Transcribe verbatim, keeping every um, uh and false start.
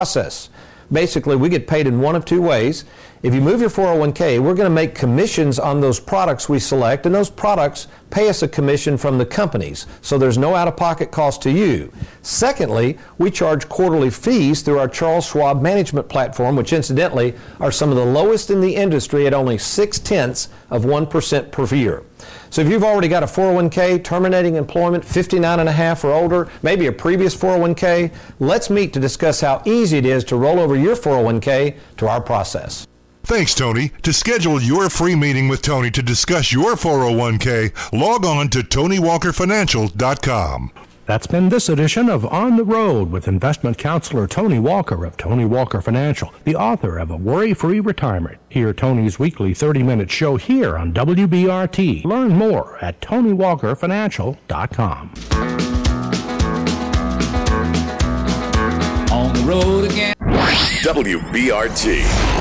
process. Basically, we get paid in one of two ways. If you move your four oh one k, we're going to make commissions on those products we select, and those products pay us a commission from the companies, so there's no out-of-pocket cost to you. Secondly, we charge quarterly fees through our Charles Schwab management platform, which incidentally are some of the lowest in the industry at only six-tenths of one percent per year. So if you've already got a four oh one k, terminating employment, fifty-nine and a half or older, maybe a previous four oh one k, let's meet to discuss how easy it is to roll over your four oh one k to our process. Thanks, Tony. To schedule your free meeting with Tony to discuss your four oh one k, log on to tony walker financial dot com. That's been this edition of On the Road with investment counselor Tony Walker of Tony Walker Financial, the author of A Worry-Free Retirement. Hear Tony's weekly thirty-minute show here on W B R T. Learn more at tony walker financial dot com. On the road again. W B R T.